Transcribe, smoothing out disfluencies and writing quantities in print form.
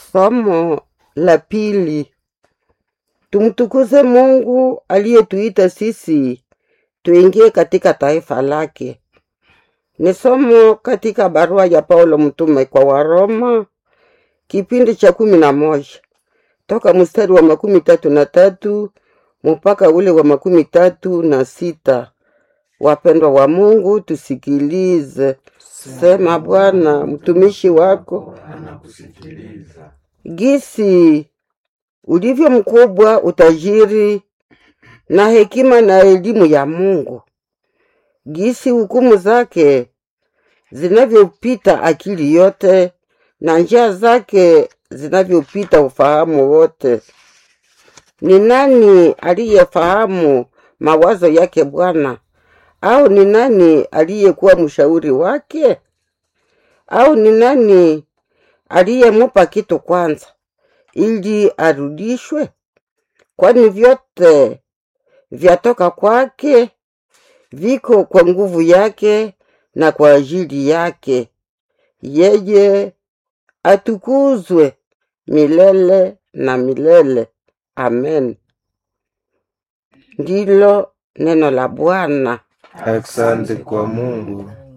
Somo la pili. Tumtukuze Mungu aliyetuita sisi tuingie katika taifa lake. Ni somo katika barua ya Paulo mtume kwa Waroma, kipindi cha 11, toka mstari wa 33 mpaka ule wa 36. Wapendwa wa Mungu, tusikilize. Sema Bwana, mtumishi wako anakusikiliza. Gisi ulivyo mkubwa utajiri na hekima na elimu ya Mungu. Gisi hukumu zake zinavyopita akili yote na njia zake zinavyopita ufahamu wote. Ni nani aliyefahamu mawazo yake Bwana? Au ni nani aliyekuwa mshauri wake? Au ni nani aliyemupa kitu kwanza ili arudishwe? Kwani vyote vyatoka kwake, viko kwa nguvu yake na kwa ajili yake. Yeye atukuzwe milele na milele. Amen. Ndilo neno la Bwana. Asante kwa Mungu.